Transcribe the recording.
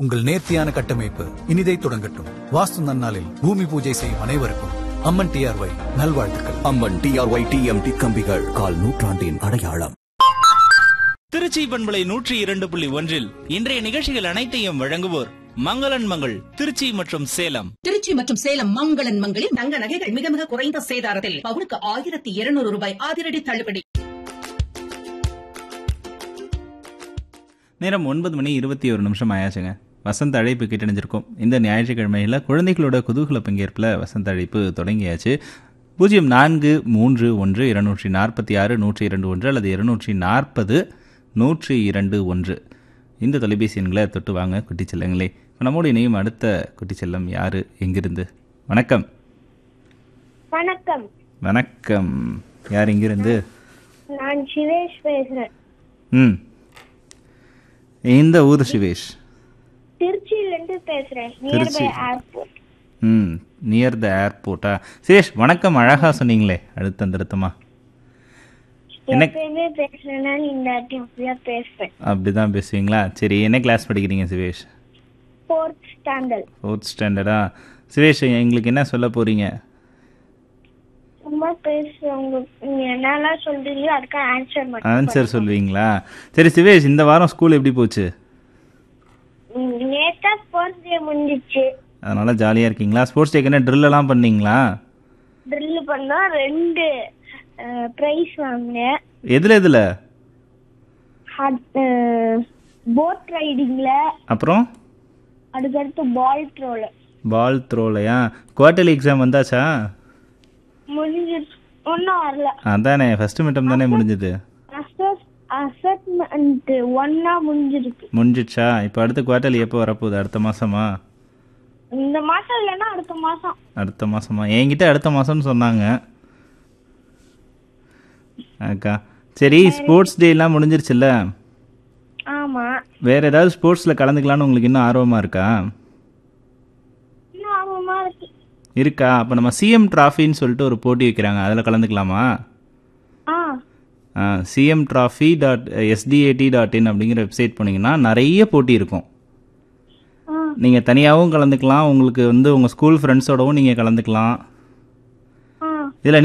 உங்கள் நேர்த்தியான கட்டமைப்பு இனிதை தொடங்கட்டும். வாஸ்து நன்னாளில் பூமி பூஜை செய்யும் அனைவருக்கும் அம்மன் டிஆர்ஒய் நல்வாழ்த்துக்கள். அம்மன் டிஆர்ஒய் டிஎம்டி கம்பிகள் கால் நூற்றாண்டின் அடையாளம். திருச்சி பண்பலை 102.1 இன்றைய நிகழ்ச்சிகள் அனைத்தையும் வழங்குவோர் மங்களன் மங்கள் திருச்சி மற்றும் சேலம். திருச்சி மற்றும் சேலம் மங்களன் மங்களில் தங்க நகைகள் மிக மிக குறைந்த சேதாரத்தில் பவுனுக்கு 1200 ரூபாய் அதிரடி தள்ளுபடி. நேரம் 9:21 ஆயாச்சுங்க. வசந்த அழைப்பு கேட்டணிஞ்சிருக்கோம். இந்த ஞாயிற்றுக்கிழமையில் குழந்தைகளோட குதூகல பங்கேற்பில் வசந்த அழைப்பு தொடங்கியாச்சு. 041246 அல்லது 240-102-1 இந்த தொலைபேசி எண்களை தொட்டு வாங்க குட்டி செல்லங்களே. இப்போ நம்மோடு இணையும் அடுத்த குட்டி செல்லம் யாரு, எங்கிருந்து? வணக்கம். வணக்கம். வணக்கம். யார், எங்கிருந்து? நான் சிவேஷ் பேசுறேன். இந்த ஊர் சிவேஷ்? திருச்சியிலிருந்து பேசுறேன். Trichy. Airport. Near the ஏர்போர்ட்டா? Shivesh வணக்கம். அழகா சொன்னீங்களே அடுத்தமா. எப்பயுமே பேசுறேன்னா இந்த அப்படியே பேசுறேன். அப்படிதான் பேசுவீங்களா? சரி, என்ன கிளாஸ் படிக்கிறீங்க Shivesh? 4th standard. 4th ஸ்டாண்டர்டா? Shivesh எங்களுக்கு என்ன சொல்ல போறீங்க? சும்மா பேசுறவங்க நீங்க என்னெல்லாம் சொல்றீங்களோ அதுக்கு ஆன்சர் சொல்லுவீங்களா? சரி சிவேஷ், இந்த வாரம் ஸ்கூல் எப்படி போச்சு? நேத்தா ஸ்போர்ட்ஸ் டே முடிஞ்சிச்சு. அதனால ஜாலியா இருக்கீங்களா? ஸ்போர்ட்ஸ் டேக்கு என்ன ட்ரில் எல்லாம் பண்ணீங்களா? ட்ரில் பண்ணோம். 2 பிரைஸ் வாங்கினேன். எதுல? போட் ரைடிங்ல. அப்புறம் அதுக்கடுத்து பால் த்ரோல. குவார்டர்லி எக்ஸாம் வந்தாச்சா? முடிஞ்சிருச்சு. ஒன்னும் வரல. அதானே, ஃபர்ஸ்ட் மிட்டம் தானே முடிஞ்சது. அசஸ்மெண்ட் 1 முடிஞ்சிருக்கு. முடிஞ்சிடுச்சா? இப்போ அடுத்த குவார்டர்லி எப்போ வரப்போகுது? அடுத்த மாசமா? இந்த மாசம் இல்லைன்னா அடுத்த மாசம். அடுத்த மாசமா? என்கிட்ட அடுத்த மாசம்னு சொன்னாங்க அக்கா. சரி, ஸ்போர்ட்ஸ் டே எல்லாம் முடிஞ்சிருச்சுல்ல? ஆமா. வேற ஏதாவது ஸ்போர்ட்ஸ்ல கலந்துக்கலாம்னு உங்களுக்கு இன்னும் ஆர்வமா இருக்கா? இன்னும் ஆர்வமா இருக்கா? அப்ப நம்ம சிஎம் டிராஃபின்னு சொல்லிட்டு ஒரு போட்டி வைக்கிறாங்க, அதில் கலந்துக்கலாமா? cmtrophy.sdat.in அப்படிங்கிற வெப்சைட் போனீங்கன்னா நிறைய போட்டி இருக்கும். நீங்கள் தனியாகவும் கலந்துக்கலாம், உங்களுக்கு உங்கள் ஸ்கூல் ஃப்ரெண்ட்ஸோடவும் நீங்கள் கலந்துக்கலாம்.